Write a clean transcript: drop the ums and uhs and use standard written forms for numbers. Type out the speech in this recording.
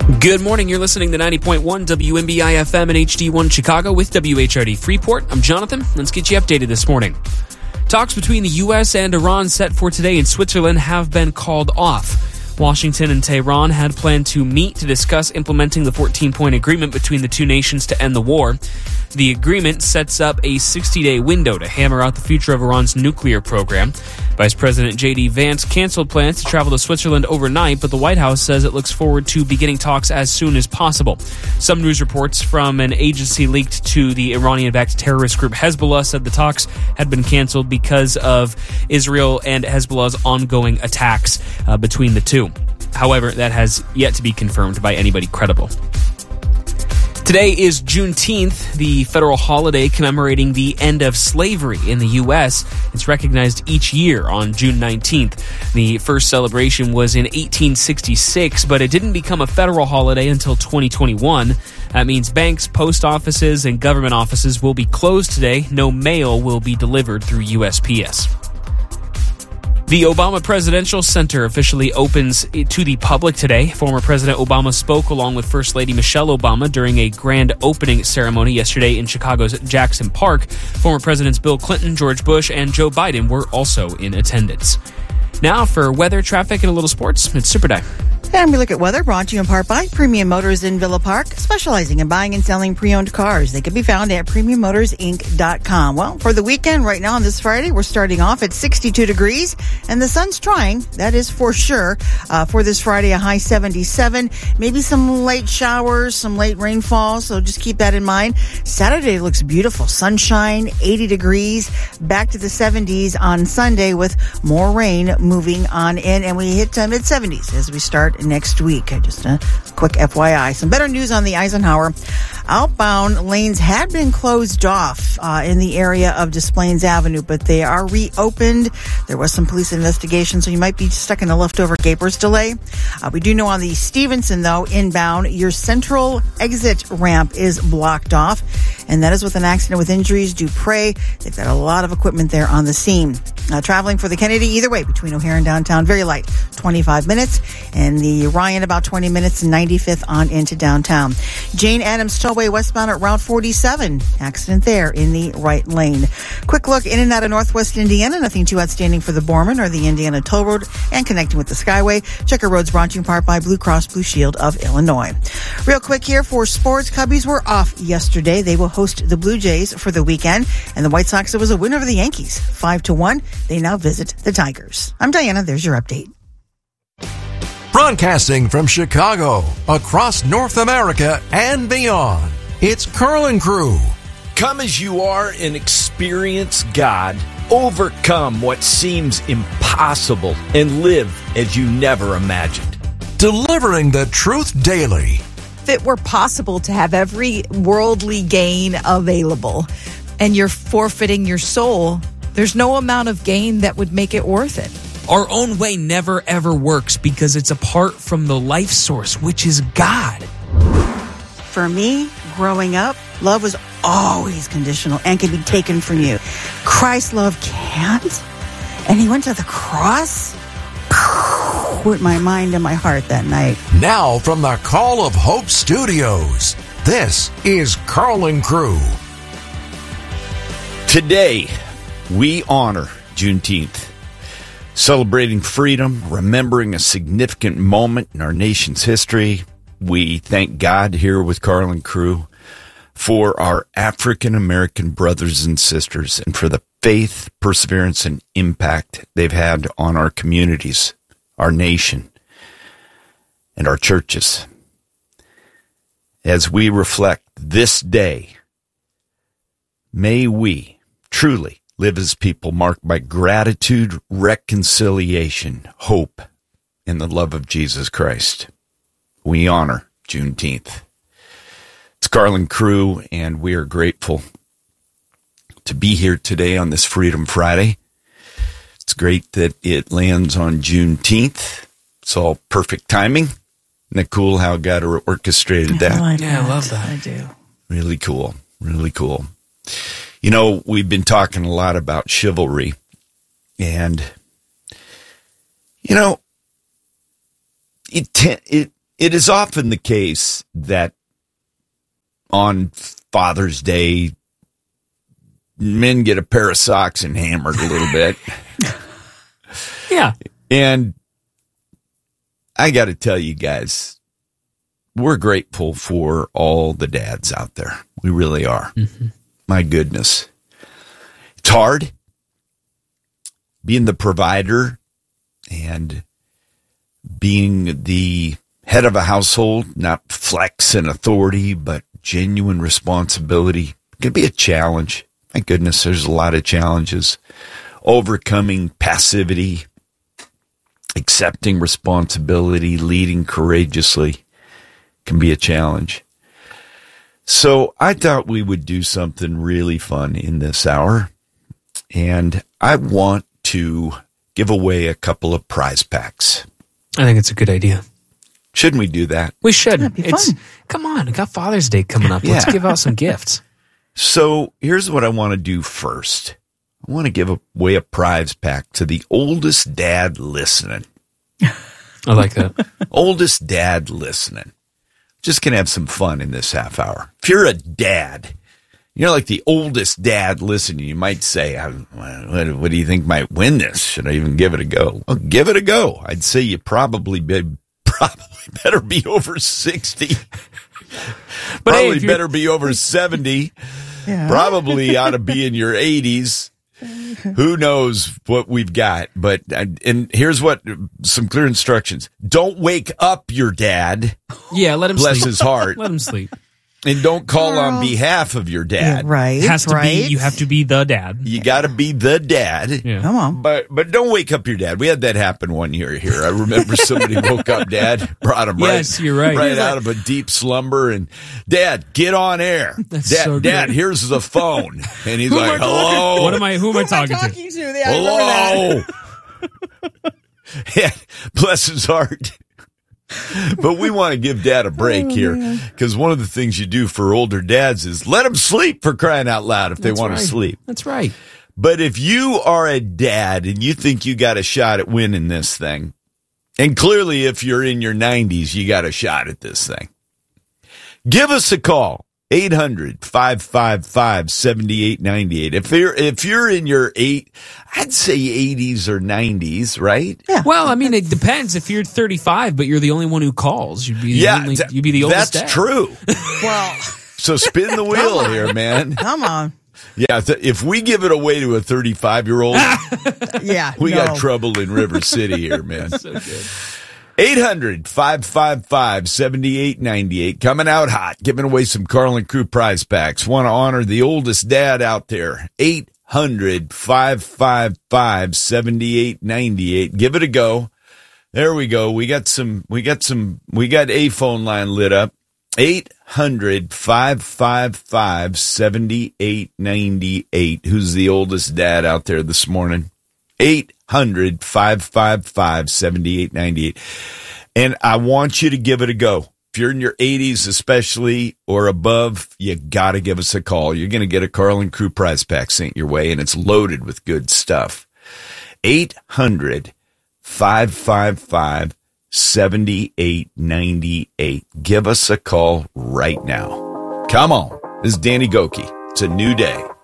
Good morning. You're listening to 90.1 WMBI FM and HD1 Chicago with WHRD Freeport. I'm Jonathan. Let's get you updated this morning. Talks between the U.S. and Iran set for today in Switzerland have been called off. Washington and Tehran had planned to meet to discuss implementing the 14-point agreement between the two nations to end the war. The agreement sets up a 60-day window to hammer out the future of Iran's nuclear program. Vice President J.D. Vance canceled plans to travel to Switzerland overnight, but the White House says it looks forward to beginning talks as soon as possible. Some news reports from an agency leaked to the Iranian-backed terrorist group Hezbollah said the talks had been canceled because of Israel and Hezbollah's ongoing attacks between the two. However, that has yet to be confirmed by anybody credible. Today is Juneteenth, the federal holiday commemorating the end of slavery in the U.S. It's recognized each year on June 19th. The first celebration was in 1866, but it didn't become a federal holiday until 2021. That means banks, post offices, and government offices will be closed today. No mail will be delivered through USPS. The Obama Presidential Center officially opens to the public today. Former President Obama spoke along with First Lady Michelle Obama during a grand opening ceremony yesterday in Chicago's Jackson Park. Former Presidents Bill Clinton, George Bush, and Joe Biden were also in attendance. Now for weather, traffic, and a little sports, it's Super Dive. And we look at weather brought to you in part by Premium Motors in Villa Park, specializing in buying and selling pre-owned cars. They can be found at PremiumMotorsInc.com. Well, for the weekend, right now on this Friday, we're starting off at 62 degrees, and the sun's trying, that is for sure. For this Friday, a high 77, maybe some late showers, some late rainfall, so just keep that in mind. Saturday looks beautiful, sunshine, 80 degrees, back to the 70s on Sunday with more rain moving on in, and we hit mid-70s as we start next week. Just a quick FYI. Some better news on the Eisenhower. Outbound lanes had been closed off in the area of Des Plaines Avenue, but they are reopened. There was some police investigation, so you might be stuck in a leftover Gapers delay. We do know on the Stevenson, though, inbound, your central exit ramp is blocked off, and that is with an accident with injuries. Do pray. They've got a lot of equipment there on the scene. Traveling for the Kennedy, either way, between O'Hare and downtown, very light, 25 minutes, and the Ryan about 20 minutes, 95th on into downtown. Jane Addams Tollway westbound at Route 47. Accident there in the right lane. Quick look in and out of Northwest Indiana. Nothing too outstanding for the Borman or the Indiana Toll Road and connecting with the Skyway. Checker Road's brought to you in part by Blue Cross Blue Shield of Illinois. Real quick here for sports. Cubbies were off yesterday. They will host the Blue Jays for the weekend. And the White Sox, it was a win over the Yankees. 5-1. They now visit the Tigers. I'm Diana. There's your update. Broadcasting from Chicago, across North America and beyond, it's Carl and Crew. Come as you are and experience God. Overcome what seems impossible and live as you never imagined. Delivering the truth daily. If it were possible to have every worldly gain available and you're forfeiting your soul, there's no amount of gain that would make it worth it. Our own way never, ever works because it's apart from the life source, which is God. For me, growing up, love was always conditional and can be taken from you. Christ's love can't. And he went to the cross with my mind and my heart that night. Now from the Call of Hope Studios, this is Carl and Crew. Today, we honor Juneteenth. Celebrating freedom, remembering a significant moment in our nation's history. We thank God here with Carl and Crew for our African-American brothers and sisters and for the faith, perseverance, and impact they've had on our communities, our nation, and our churches. As we reflect this day, may we truly live as people marked by gratitude, reconciliation, hope, and the love of Jesus Christ. We honor Juneteenth. It's Carl and Crew, and we are grateful to be here today on this Freedom Friday. It's great that it lands on Juneteenth. It's all perfect timing. Isn't that cool how God orchestrated that? I love that. I do. Really cool. Really cool. You know, we've been talking a lot about chivalry, and, you know, it it is often the case that on Father's Day, men get a pair of socks and hammered a little bit. Yeah. And I got to tell you guys, we're grateful for all the dads out there. We really are. Mm-hmm. My goodness. It's hard being the provider and being the head of a household, not flex and authority, but genuine responsibility. It can be a challenge. My goodness, there's a lot of challenges. Overcoming passivity, accepting responsibility, leading courageously can be a challenge. So I thought we would do something really fun in this hour. And I want to give away a couple of prize packs. I think it's a good idea. Shouldn't we do that? We should. That'd be fun. Come on, we got Father's Day coming up. Let's give out some gifts. So here's what I want to do first. I want to give away a prize pack to the oldest dad listening. I like that. Oldest dad listening. Just going to have some fun in this half hour. If you're a dad, you're like the oldest dad listening, you might say, what do you think might win this? Should I even give it a go? Well, give it a go. I'd say you probably better be over 60. But probably better be over 70. Yeah. Probably ought to be in your 80s. Who knows what we've got? But and here's what some clear instructions: don't wake up your dad. Yeah, let him bless sleep. his heart, Let him sleep. and don't call on behalf of your dad. Yeah, right. It has to right. be. You have to be the dad. You got to be the dad. Yeah. Come on. But don't wake up your dad. We had that happen one year here. I remember somebody woke up dad, brought him Yes, you're right. right out of a deep slumber, and Dad, get on air. That's Dad, so Dad, good. here's the phone, and he's like, hello. Who am I talking to? Yeah, I remember that. Hello. Yeah, bless his heart. But we want to give Dad a break here, because one of the things you do for older dads is let them sleep, for crying out loud, if they want to sleep. That's right. But if you are a dad and you think you got a shot at winning this thing, and clearly if you're in your 90s, you got a shot at this thing, give us a call. 800-555-7898. If you're in your I'd say 80s or 90s, right? Yeah. Well, I mean, it depends. If you're 35, but you're the only one who calls, you'd be the oldest that's dad. true. Well, So spin the wheel here, man. come on. Yeah, if we give it away to a 35-year-old, Yeah. we no. got trouble in River City here, man. So good. 800-555-7898. Coming out hot, giving away some Carlin Crew prize packs. Want to honor the oldest dad out there. 800-555-7898. Give it a go. There we go. We got a phone line lit up. 800-555-7898. Who's the oldest dad out there this morning? 800-555-7898. And I want you to give it a go. If you're in your 80s especially or above, you got to give us a call. You're going to get a Carlin Crew prize pack sent your way, and it's loaded with good stuff. 800-555-7898. Give us a call right now. Come on. This is Danny Gokey. It's a new day.